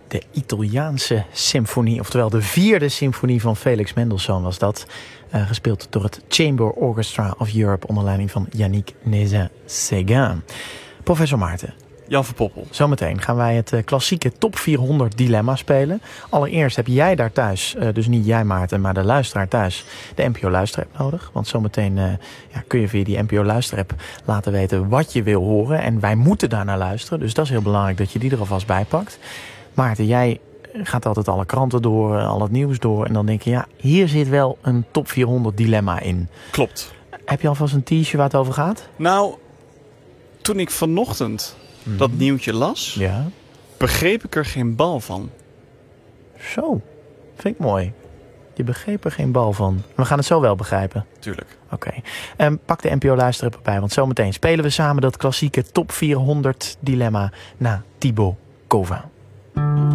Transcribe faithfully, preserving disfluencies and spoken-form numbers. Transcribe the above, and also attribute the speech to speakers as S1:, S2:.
S1: De Italiaanse symfonie, oftewel de vierde symfonie van Felix Mendelssohn was dat. Uh, gespeeld door het Chamber Orchestra of Europe onder leiding van Yannick Nézet-Séguin. Professor Maarten.
S2: Jan van Poppel.
S1: Zometeen gaan wij het uh, klassieke top vierhonderd dilemma spelen. Allereerst heb jij daar thuis, uh, dus niet jij Maarten, maar de luisteraar thuis, de N P O Luisterapp nodig. Want zometeen uh, ja, kun je via die N P O Luisterapp laten weten wat je wil horen. En wij moeten daar naar luisteren, dus dat is heel belangrijk dat je die er alvast bij pakt. Maarten, jij gaat altijd alle kranten door, al het nieuws door. En dan denk je, ja, hier zit wel een top vierhonderd dilemma in.
S2: Klopt.
S1: Heb je alvast een teaser waar het over gaat?
S2: Nou, toen ik vanochtend hmm. dat nieuwtje las,
S1: ja.
S2: begreep ik er geen bal van.
S1: Zo, vind ik mooi. Je begreep er geen bal van. We gaan het zo wel begrijpen.
S2: Tuurlijk.
S1: Oké. Okay. Um, pak de N P O Luisterapp erbij, want zometeen spelen we samen dat klassieke top vierhonderd dilemma na Thibaut Covin.